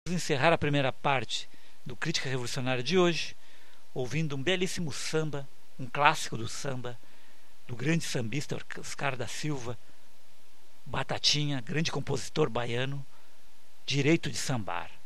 Vamos encerrar a primeira parte do Crítica Revolucionária de hoje, ouvindo um belíssimo samba, um clássico do samba, do grande sambista Oscar da Silva, Batatinha, grande compositor baiano, Direito de Sambar.